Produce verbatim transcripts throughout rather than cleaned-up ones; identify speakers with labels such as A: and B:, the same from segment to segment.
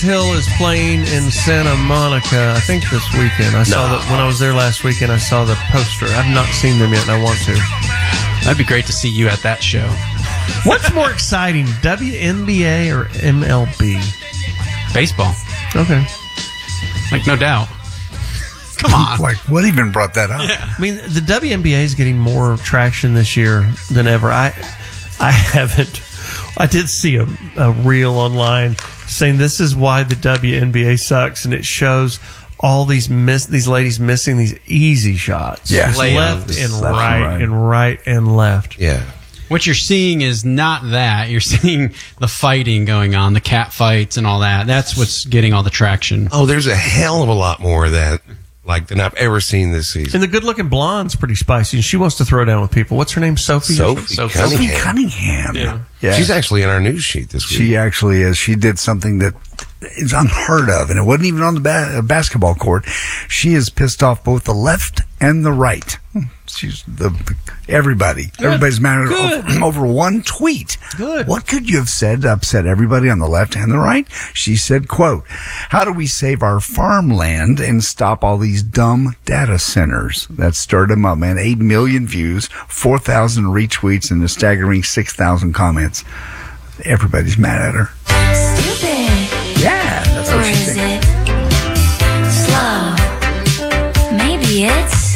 A: Hill is playing in Santa Monica, I think this weekend. I saw
B: No.
A: that when I was there last weekend. I saw the poster. I've not seen them yet, and I want to.
C: That'd be great to see you at that show.
A: What's more exciting, W N B A or M L B?
C: Baseball.
A: Okay.
C: Like, no doubt. Come on.
D: Like, what even brought that up?
C: Yeah.
A: I mean, the W N B A is getting more traction this year than ever. I, I haven't. I did see a, a reel online saying this is why the W N B A sucks, and it shows all these miss these ladies missing these easy shots.
D: Yeah.
A: left
C: Layups.
A: and
D: Left and
A: right,
D: right.
A: and right and left.
B: Yeah.
C: What you're seeing is not that. You're seeing the fighting going on, the cat fights and all that. That's what's getting all the traction.
B: Oh, there's a hell of a lot more of that, like, than I've ever seen this season.
A: And the good-looking blonde's pretty spicy, and she wants to throw down with people. What's her name? Sophie.
B: Sophie
C: Sophie
B: Cunningham.
D: Sophie Cunningham.
A: Yeah.
D: Yeah.
B: She's actually in our news sheet this week.
D: She actually is. She did something that is unheard of, and it wasn't even on the ba- basketball court. She has pissed off both the left and the right. She's the everybody.
A: Good.
D: Everybody's mad at her
A: Good.
D: over, over one tweet.
A: Good.
D: What could you have said to upset everybody on the left and the right? She said, quote, "How do we save our farmland and stop all these dumb data centers?" That stirred him up, man. Eight million views, four thousand retweets, and a staggering six thousand comments. Everybody's mad at her.
E: Stupid.
D: Yeah, that's
E: Or
D: what she
E: is
D: thinks.
E: it slow? Maybe it's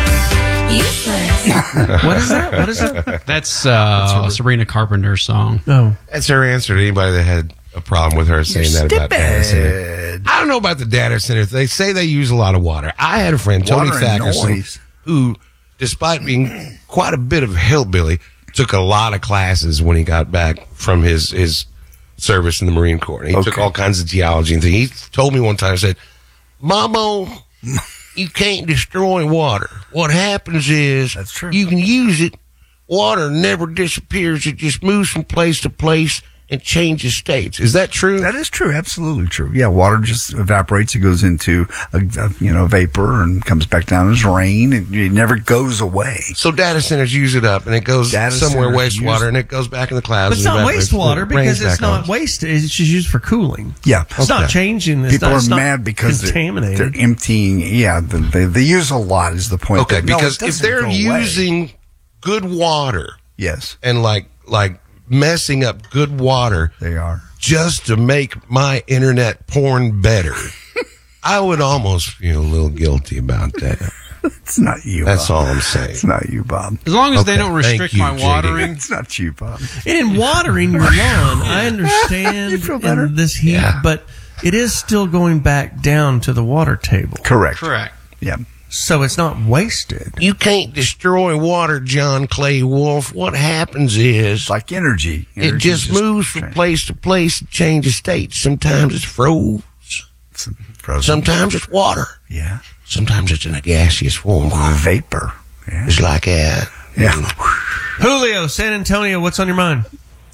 E: useless.
A: What is that? What is that?
C: That's uh, Sabrina Carpenter's song.
A: Oh.
B: That's her answer to anybody that had a problem with her saying that about data center.
D: Stupid.
B: I don't know about the data centers. They say they use a lot of water. I had a friend, Tony
D: Water and
B: Thackerson,
D: noise.
B: who, despite being quite a bit of a hillbilly, took a lot of classes when he got back from his, his service in the Marine Corps. And he took
D: Okay.
B: all kinds of geology and things. He told me one time, he said, Mamo, you can't destroy water. What happens is
D: That's true.
B: you can use it. Water never disappears. It just moves from place to place and changes states. Is that true?
D: That is true. Absolutely true. Yeah, water just evaporates. It goes into a, a you know vapor and comes back down as rain. And it never goes away.
B: So data centers use it up, and it goes
D: Data
B: somewhere
D: centers use
B: wastewater,
D: it.
B: and it goes back in the clouds.
A: But it's
B: and
A: not
B: evaporates,
A: wastewater
B: and it rains
A: because it's
B: back on
A: not
B: us.
A: wasted. It's just used for cooling.
D: Yeah,
A: It's not
B: Okay.
A: changing. It's
D: people
A: not,
D: are
A: it's not
D: mad because they're,
A: contaminated.
D: they're emptying. Yeah, the, they they use a lot. Is the point?
B: Okay,
D: But no,
B: because
D: it
B: if
D: doesn't
B: they're
D: go away.
B: using good water
D: yes,
B: and like like messing up good water
D: they are.
B: just to make my internet porn better, I would almost feel a little guilty about that.
D: It's not you.
B: That's
D: Bob.
B: all I'm saying.
D: It's not you, Bob.
C: As long as they
B: Okay,
C: don't
B: thank
C: restrict
B: you,
C: my
B: J D.
C: watering.
D: It's not you, Bob.
A: And in watering your lawn, I understand
D: You feel better?
A: in this heat,
B: Yeah.
A: but it is still going back down to the water table.
D: Correct.
C: Correct.
D: Yeah.
A: So it's not wasted.
B: You can't destroy water, John Clay Wolf. What happens is
D: It's like energy.
B: it
D: Energy
B: just moves from
D: change-
B: place to place and changes states. Sometimes it's froze.
D: it's frozen.
B: Sometimes it's water.
D: Yeah.
B: Sometimes it's in a gaseous form.
D: Vapor. Yeah.
B: It's like a
D: Yeah.
A: Julio, San Antonio, what's on your mind?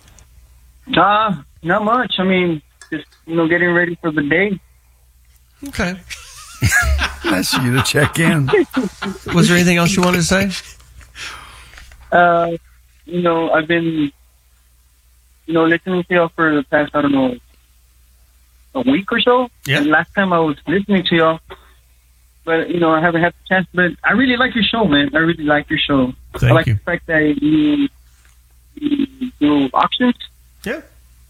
F: Uh, not much. I mean, just, you know, getting ready for the day.
A: Okay.
D: Nice of you to check in.
A: Was there anything else you wanted to say?
F: Uh, you know, I've been, you know, listening to y'all for the past, I don't know, a week or so.
A: Yeah.
F: And last time I was listening to y'all, but, you know, I haven't had the chance. But I really like your show, man. I really like your show.
A: Thank
F: I like
A: you.
F: the fact that you, you do auctions.
A: Yeah.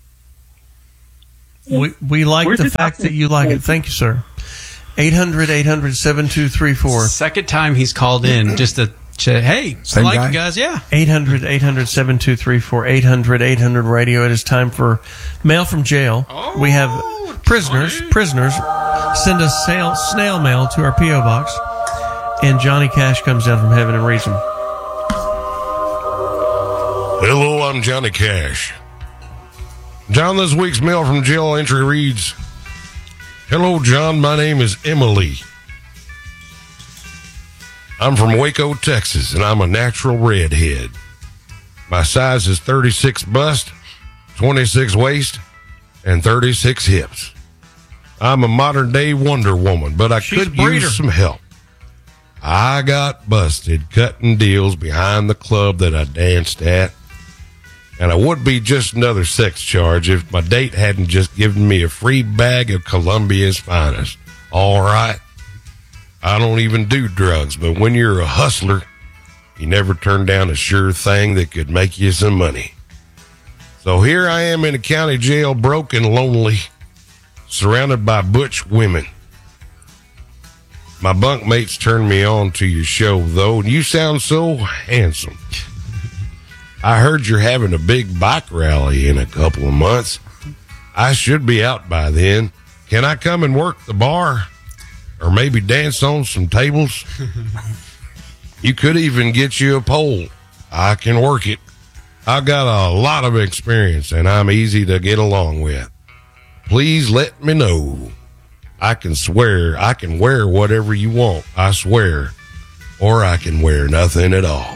A: We we like
F: Where's
A: the
F: this
A: fact that
F: happening?
A: you like it. Thank you, sir. eight hundred, eight hundred, seven two three four.
C: Second time he's called in just to say, hey,
D: Same
C: I like
D: guy?
C: you guys. Yeah.
A: eight hundred, eight hundred, seven two three four. eight hundred, eight hundred radio. It is time for mail from jail.
C: Oh,
A: we have prisoners.
C: Johnny.
A: Prisoners send us snail, snail mail to our P O box, and Johnny Cash comes down from heaven and reads them.
B: Hello, I'm Johnny Cash. John, this week's mail from jail entry reads, Hello, John. My name is Emily. I'm from Waco, Texas, and I'm a natural redhead. My size is thirty-six bust, twenty-six waist, and thirty-six hips. I'm a modern-day Wonder Woman, but I
A: She's a
B: could
A: breeder.
B: use some help. I got busted cutting deals behind the club that I danced at. And I would be just another sex charge if my date hadn't just given me a free bag of Columbia's finest. All right. I don't even do drugs, but when you're a hustler, you never turn down a sure thing that could make you some money. So here I am in a county jail, broke and lonely, surrounded by butch women. My bunkmates turned me on to your show, though, and you sound so handsome. I heard you're having a big bike rally in a couple of months. I should be out by then. Can I come and work the bar? Or maybe dance on some tables? You could even get you a pole. I can work it. I've got a lot of experience, and I'm easy to get along with. Please let me know. I can swear I can wear whatever you want, I swear. Or I can wear nothing at all.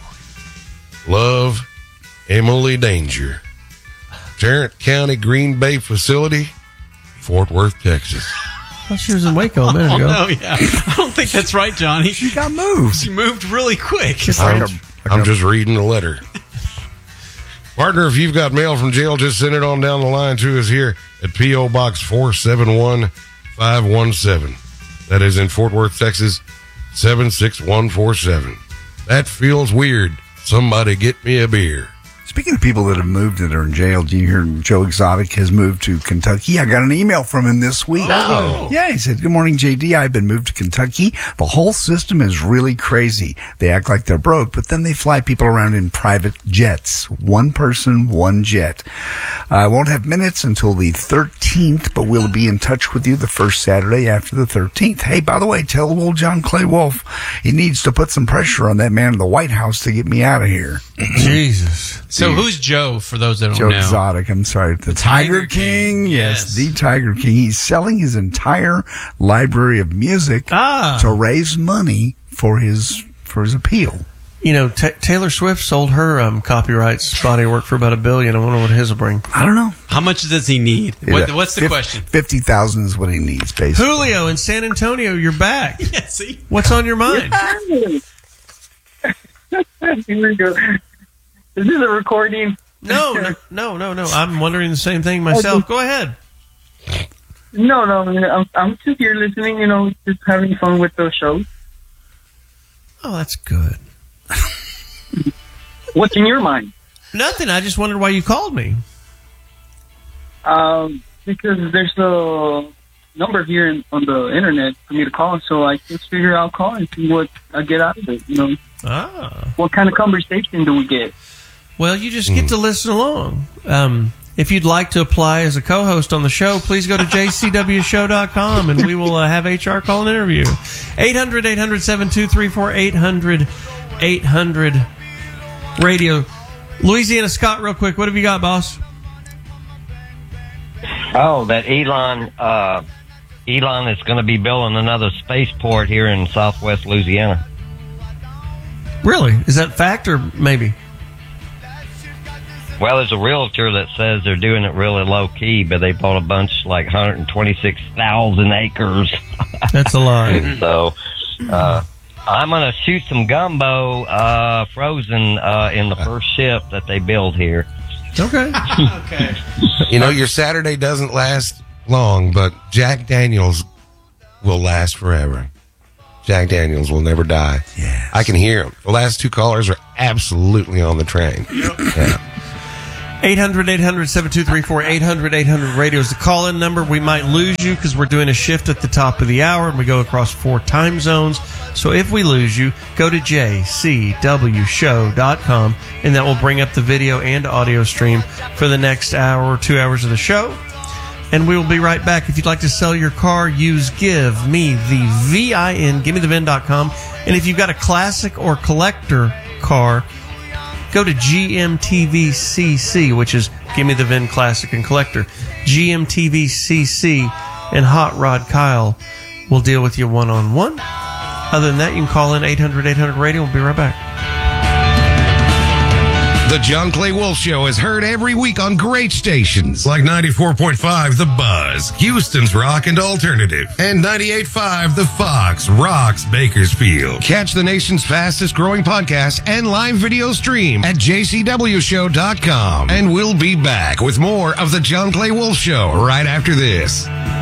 B: Love, Emily Danger. Tarrant County Green Bay Facility, Fort Worth, Texas.
A: I thought she was in Waco a minute
C: Oh,
A: ago.
C: no, yeah. I don't think that's right, Johnny.
D: She got moved.
C: She moved really quick.
B: I'm, I'm just reading the letter. Partner, if you've got mail from jail, just send it on down the line to us here at P O. Box four seven one five one seven. That is in Fort Worth, Texas, seven six one four seven. That feels weird. Somebody get me a beer.
D: Speaking of people that have moved that are in jail, do you hear Joe Exotic has moved to Kentucky? I got an email from him this week.
B: Oh.
D: Yeah, he said, "Good morning, J D. I've been moved to Kentucky. The whole system is really crazy. They act like they're broke, but then they fly people around in private jets. One person, one jet. I won't have minutes until the thirteenth, but we'll be in touch with you the first Saturday after the thirteenth. Hey, by the way, tell old John Clay Wolf he needs to put some pressure on that man in the White House to get me out of here."
A: Jesus.
C: So who's Joe, for those that don't
D: Joe
C: know?
D: Exotic, I'm sorry. The,
C: Tiger
D: Tiger, King.
C: King,
D: Yes,
C: yes.
D: the Tiger King. He's selling his entire library of music
A: Ah.
D: to raise money for his for his appeal.
A: You know, Ta Taylor Swift sold her um, copyrights body of work for about a billion. I wonder what his will bring.
D: I don't know.
C: How much does he need? What, what's the
D: Fif-
C: question?
D: Fifty thousand is what he needs, basically.
A: Julio in San Antonio, you're back.
C: Yeah, see?
A: What's on your mind?
F: Here we go. Is this a recording?
A: No, no, no, no, no. I'm wondering the same thing myself. Go ahead.
F: No, no. I'm, I'm just here listening, you know, just having fun with the show.
A: Oh, that's good.
F: What's in your mind?
A: Nothing. I just wondered why you called me.
F: Um, because there's a number here in, on the internet for me to call, so I just figure I'll call and see what I get out of it. You know,
A: Ah.
F: what kind of conversation do we get?
A: Well, you just get to listen along. Um, if you'd like to apply as a co-host on the show, please go to j c w show dot com and we will uh, have H R call an interview. eight hundred, eight hundred, seven two three four, eight hundred, eight hundred radio. Louisiana Scott, real quick, what have you got, boss?
G: Oh, that Elon, uh, Elon is going to be building another spaceport here in southwest Louisiana.
A: Really? Is that fact or maybe?
G: Well, there's a realtor that says they're doing it really low key, but they bought a bunch, like one hundred twenty-six thousand acres.
A: That's a lie.
G: So, uh, I'm going to shoot some gumbo, uh, frozen, uh, in the first ship that they build here.
A: Okay.
C: Okay.
B: You know, your Saturday doesn't last long, but Jack Daniels will last forever. Jack Daniels will never die.
D: Yes.
B: I can hear him. The last two callers are absolutely on the train. Yeah.
A: eight hundred, eight hundred, seven two three four, eight hundred, eight hundred radio is the call-in number. We might lose you because we're doing a shift at the top of the hour and we go across four time zones. So if we lose you, go to j c w show dot com and that will bring up the video and audio stream for the next hour or two hours of the show. And we will be right back. If you'd like to sell your car, use Give Me The V I N, give me the vin dot com. And if you've got a classic or collector car, go to G M T V C C, which is Give Me the Vin Classic and Collector. G M T V C C and Hot Rod Kyle will deal with you one-on-one. Other than that, you can call in eight hundred, eight hundred radio. We'll be right back.
B: The John Clay Wolf Show is heard every week on great stations like ninety-four point five The Buzz, Houston's Rock and Alternative, and ninety-eight point five The Fox, Rocks Bakersfield. Catch the nation's fastest growing podcast and live video stream at j c w show dot com. And we'll be back with more of The John Clay Wolf Show right after this.